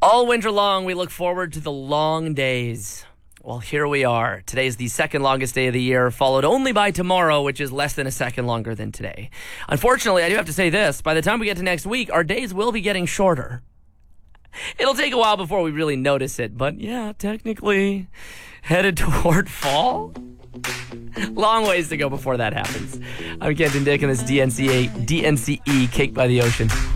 All winter long, we look forward to the long days. Well, here we are. Today is the second longest day of the year, followed only by tomorrow, which is less than a second longer than today. Unfortunately, I do have to say this. By the time we get to next week, our days will be getting shorter. It'll take a while before we really notice it, but yeah, technically headed toward fall. Long ways to go before that happens. I'm Kenton Dick, and this DNCE, Cake by the Ocean.